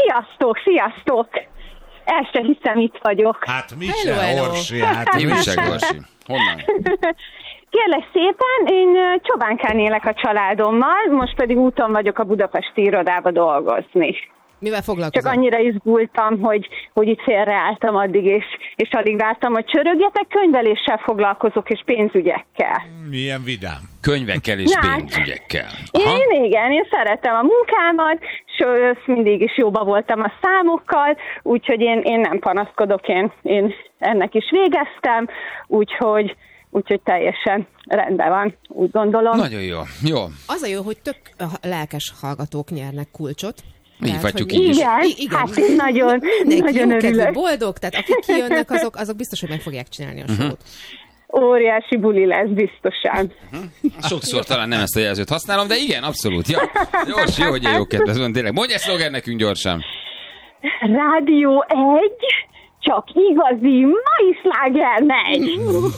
Sziasztok! El se hiszem, itt vagyok. Hát mi se, Orsi, Mi se, Orsi? Honnan? Kérlek szépen, én Csobánkán élek a családommal, most pedig úton vagyok a budapesti irodába dolgozni. Mivel foglalkozol? Csak annyira izgultam, hogy itt félreálltam addig, és alig vártam, hogy csörögjetek. Könyveléssel foglalkozok, és pénzügyekkel. Milyen vidám. Könyvekkel és pénzügyekkel. Én szeretem a munkámat, és mindig is jóba voltam a számokkal, úgyhogy én nem panaszkodok, én ennek is végeztem, úgyhogy teljesen rendben van, úgy gondolom. Nagyon jó. Az a jó, hogy tök lelkes hallgatók nyernek kulcsot. Hívhatjuk így is. Igen, hát én nagyon örülök. Boldog, tehát akik kijönnek, azok biztos, hogy meg fogják csinálni a sót. Óriási buli lesz biztosan. Sokszor talán nem ezt a jelzőt használom, de igen, abszolút. Ja. Jó, hogy jó kedves van, tényleg. Mondj egy szlogen nekünk gyorsan. Rádió 1, csak igazi mai sláger megy.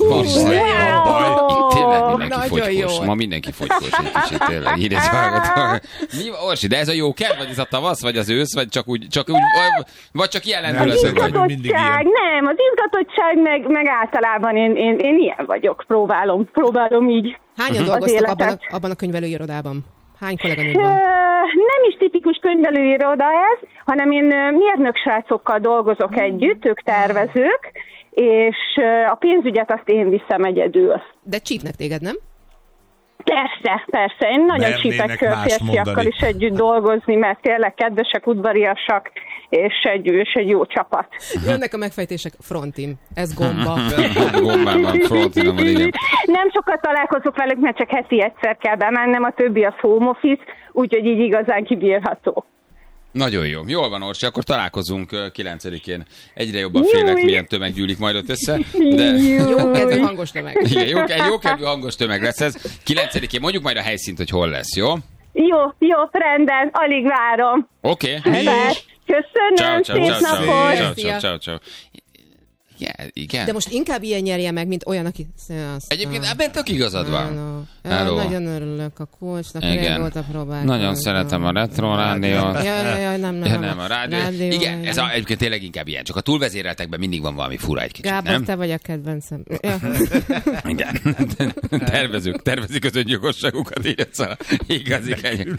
Ma mindenki fogykos egy kicsit, tényleg. Így ez hallgató. Orsi, de ez a jó kedv, vagy ez a tavasz, vagy az ősz, vagy csak úgy vagy csak ilyen lendületek vagy? Nem, az izgatottság meg általában én ilyen vagyok, próbálom így. Hányan dolgoztok abban a könyvelőirodában? Hány kolléganőd van? Nem is tipikus könyvelőiroda ez, hanem én mérnök srácokkal dolgozok együtt, ők tervezők, és a pénzügyet azt én viszem egyedül. De csípnek téged, nem? Persze. Én nagyon csípek férfiakkal is együtt dolgozni, mert tényleg kedvesek, udvariasak, és egy jó csapat. Jönnek a megfejtések, frontim. Ez gomba. Gombán van, frontim van, igen. Nem sokat találkozok velük, mert csak heti egyszer kell bemennem, a többi az home office, úgyhogy így igazán kibírható. Nagyon jó. Jól van, Orsi, akkor találkozunk 9-én. Egyre jobban félek, milyen tömeg gyűlik majd ott össze. De... Jó kedvű hangos tömeg. Igen, jó kedvű hangos tömeg lesz ez. 9-én mondjuk majd a helyszínt, hogy hol lesz, jó? Jó, rendben, alig várom. Oké. Köszönöm, szép napot! Ciao. Igen. De most inkább ilyen nyerje meg, mint olyan, aki... Egyébként ebben tök igazad van. Nagyon örülök a kulcsnak, régóta próbáltam. Nagyon szeretem a retro rádiót. Nem a rádió. Igen, ez egyébként tényleg inkább ilyen. Csak a túlvezéreltekben mindig van valami fura egy kicsit, Gábor, nem? te vagy a kedvencem. Igen. Tervezik az öngyilkosságukat, így egyszer igazi kenyek.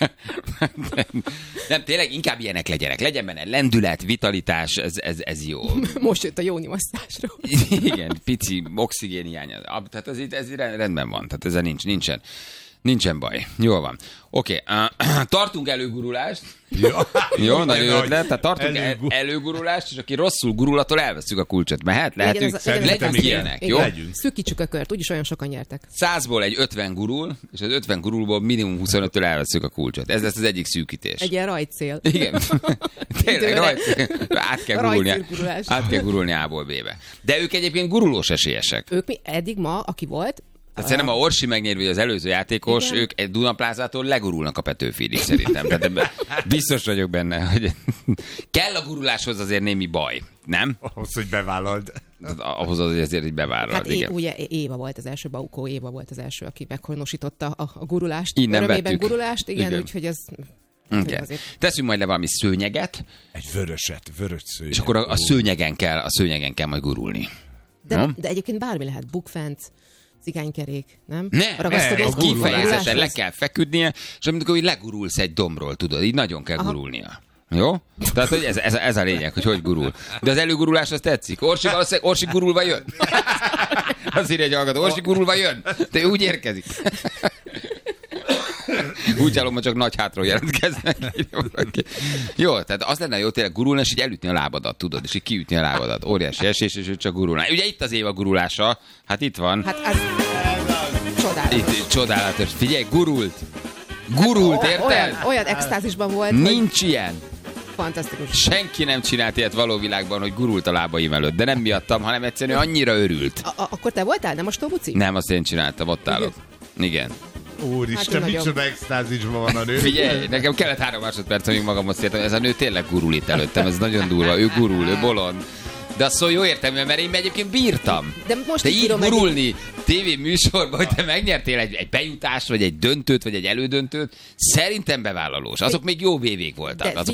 Nem, tényleg inkább ilyenek legyenek. Legyen benne lendület, vitalitás, ez jó. Most jött a jó nyomasztásról. Igen, pici oxigén hiánya. Tehát ez rendben van. Tehát ezzel nincsen baj. Jól van. Oké, tartunk előgurulást. Jó, nagyon ötlet. Tehát tartunk előgurulást, és aki rosszul gurul, attól elveszünk a kulcsot. Mehet? Lehetünk? Legyünk ilyenek, jó? Szűkítsük a kört, úgyis olyan sokan nyertek. 100-ból egy 50 gurul, és az 50 gurulból minimum 25-től elveszünk a kulcsot. Ez lesz az egyik szűkítés. Egy ilyen rajtcél. Igen. Tényleg, át kell gurulni A-ból B-be. De ők egyébként gurulós esélyesek. Ők eddig ma, aki volt, Hát szerintem, ha Orsi megnyeri, hogy az előző játékos, igen, ők egy Dunaplázától legurulnak a Petőfiig szerintem. Tehát biztos vagyok benne, hogy kell a guruláshoz azért némi baj, nem? Ahhoz, hogy bevállald. Ahhoz azért, hogy bevállald, hát igen. Ugye Éva volt az első, Baukó Éva volt az első, aki meghonosította a gurulást. Innen örömében vettük. Gurulást, igen. Úgyhogy ez... Okay. Teszünk majd le valami szőnyeget. Egy vörös szőnyeg. És akkor a szőnyegen kell majd gurulni. De egyébként bármi lehet, bukfenc, cigánykerék, nem? Ez kifejezetten le kell feküdnie, és amikor úgy legurulsz egy dombról, tudod, így nagyon kell gurulnia. Jó? Tehát, hogy ez a lényeg, hogy gurul. De az előgurulás az tetszik. Orsi gurulva jön. Azt írja egy hallgató, Orsi gurulva jön. De úgy érkezik. Úgy állom, hogy csak nagy hátról jelentkeznek. Jó, tehát az lenne jó tényleg gurulni, és így elütni a lábadat, tudod, és így kiütni a lábadat. Óriási esés, és ő csak gurulná. Ugye itt az Éva gurulása, hát itt van. Hát az csodálatos. Csodálatos. Figyelj, gurult, érted? Olyan extázisban volt, nincs ilyen. Fantasztikus. Senki nem csinált ilyet való világban, hogy gurult a lábaim előtt, de nem miattam, hanem egyszerűen annyira örült. Akkor te voltál, nem a Stóbuci? Nem, azt én csináltam, ott állok. Igen. Úristen, hát micsoda extázisban van a nő. Figyelj, nekem kellett 3 másodperc, amíg magamhoz értem, ez a nő tényleg gurul itt előttem, ez nagyon durva, ő gurul, ő bolond. De azt szó jó értelműen, mert én egyébként bírtam. De így gurulni tévéműsorban, hogy te megnyertél egy bejutást, vagy egy döntőt, vagy egy elődöntőt, szerintem bevállalós. Azok még jó vévék voltak.